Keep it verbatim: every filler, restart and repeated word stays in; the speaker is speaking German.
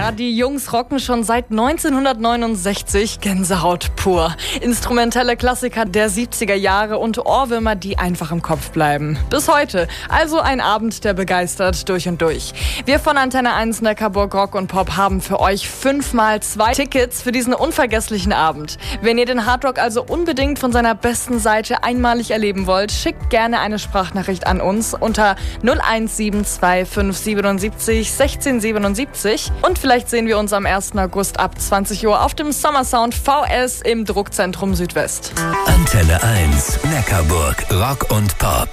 Ja, die Jungs rocken schon seit neunzehnhundertneunundsechzig, Gänsehaut pur. Instrumentelle Klassiker der siebziger Jahre und Ohrwürmer, die einfach im Kopf bleiben. Bis heute. Also ein Abend, der begeistert durch und durch. Wir von Antenne eins Neckarburg Rock und Pop haben für euch fünfmal zwei Tickets für diesen unvergesslichen Abend. Wenn ihr den Hardrock also unbedingt von seiner besten Seite einmalig erleben wollt, schickt gerne eine Sprachnachricht an uns unter null eins sieben zwei fünf siebenundsiebzig sechzehn siebenundsiebzig und vielleicht sehen wir uns am ersten August ab zwanzig Uhr auf dem Summer Sound V S im Druckzentrum Südwest. Antenne eins Neckarburg Rock und Pop.